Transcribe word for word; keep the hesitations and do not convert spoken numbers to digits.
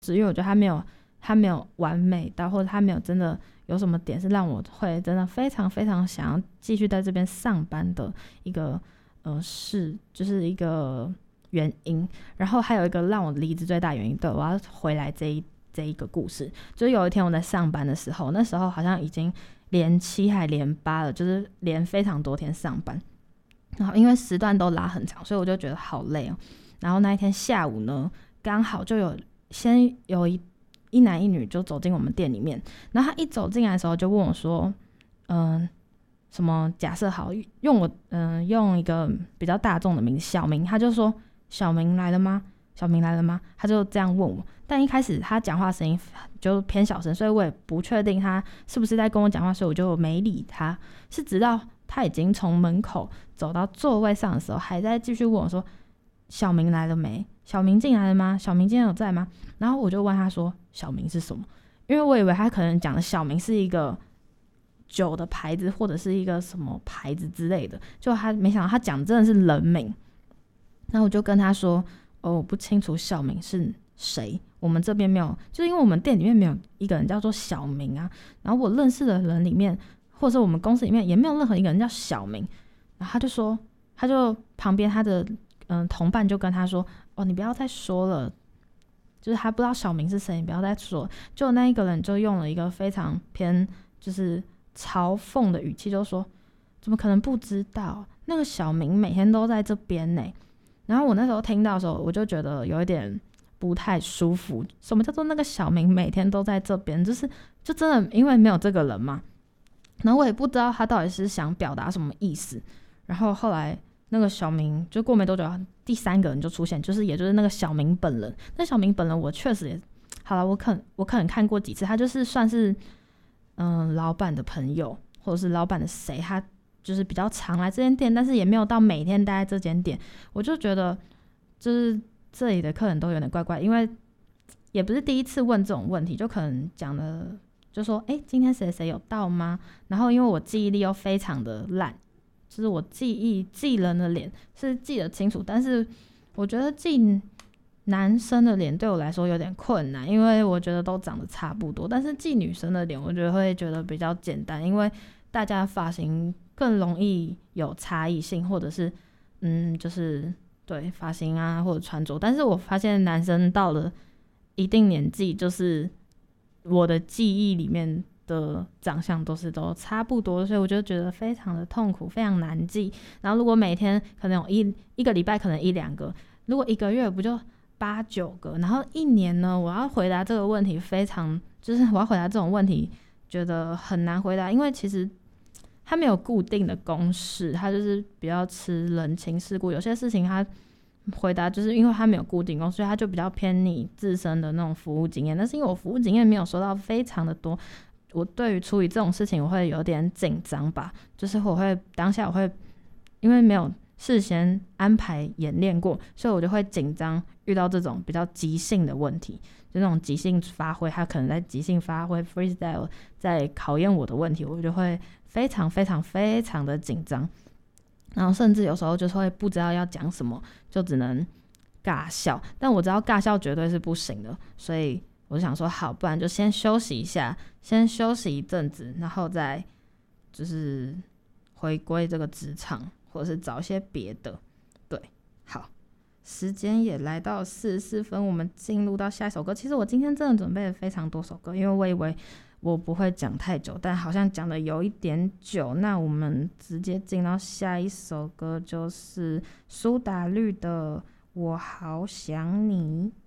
因为我觉得他没有他没有完美到，或者他没有真的有什么点是让我会真的非常非常想要继续在这边上班的一个呃事，就是一个原因。然后还有一个让我离职最大原因，对，我要回来这一这一个故事，就是有一天我在上班的时候，那时候好像已经连七还连八了，就是连非常多天上班，然后因为时段都拉很长，所以我就觉得好累哦。然后那一天下午呢，刚好就有先有一一男一女就走进我们店里面，然后他一走进来的时候就问我说，嗯、呃，什么假设好用我嗯、呃、用一个比较大众的名字小明，他就说小明来了吗？小明来了吗？他就这样问我。但一开始他讲话声音就偏小声，所以我也不确定他是不是在跟我讲话，所以我就没理他。是直到他已经从门口走到座位上的时候，还在继续问我说小明来了没？小明进来了吗？小明今天有在吗？然后我就问他说小明是什么？因为我以为他可能讲的小明是一个酒的牌子或者是一个什么牌子之类的，就他没想到他讲的真的是人名。然后我就跟他说哦，我不清楚小明是谁，我们这边没有，就是因为我们店里面没有一个人叫做小明啊，然后我认识的人里面或者是我们公司里面也没有任何一个人叫小明。然后他就说他就旁边他的嗯同伴就跟他说哦，你不要再说了，就是他不知道小明是谁，你不要再说了。就那一个人就用了一个非常偏就是嘲讽的语气，就说怎么可能不知道，那个小明每天都在这边呢。然后我那时候听到的时候，我就觉得有一点不太舒服。什么叫做那个小明每天都在这边？就是就真的因为没有这个人嘛。然后我也不知道他到底是想表达什么意思。然后后来那个小明就过没多久，第三个人就出现，就是也就是那个小明本人。那小明本人我确实也好了，我可能我可能看过几次，他就是算是嗯老板的朋友，或者是老板的谁，他就是比较常来这间店，但是也没有到每天待在这间店。我就觉得就是这里的客人都有点怪怪，因为也不是第一次问这种问题，就可能讲的就说哎、欸，今天谁谁有到吗？然后因为我记忆力又非常的烂，就是我记忆记人的脸是记得清楚，但是我觉得记男生的脸对我来说有点困难，因为我觉得都长得差不多。但是记女生的脸我觉得会觉得比较简单，因为大家发型更容易有差异性，或者是嗯就是对发型啊或者穿着。但是我发现男生到了一定年纪，就是我的记忆里面的长相都是都差不多，所以我就觉得非常的痛苦，非常难记。然后如果每天可能有一一个礼拜可能一两个，如果一个月不就八九个，然后一年呢，我要回答这个问题非常就是我要回答这种问题觉得很难回答，因为其实它没有固定的公式，它就是比较吃人情世故，有些事情它回答就是因为它没有固定公式，所以它就比较偏你自身的那种服务经验。但是因为我服务经验没有收到非常的多，我对于处理这种事情我会有点紧张吧，就是我会当下我会因为没有事先安排演练过，所以我就会紧张，遇到这种比较即兴的问题，就那种即兴发挥，他可能在即兴发挥 freestyle 在考验我的问题，我就会非常非常非常的紧张，然后甚至有时候就是会不知道要讲什么，就只能尬笑。但我知道尬笑绝对是不行的，所以我就想说好，不然就先休息一下，先休息一阵子，然后再就是回归这个职场，或者是找一些别的。对，好，时间也来到四十四分，我们进入到下一首歌。其实我今天真的准备了非常多首歌，因为我以为我不会讲太久，但好像讲的有一点久。那我们直接进到下一首歌，就是苏打绿的《我好想你》。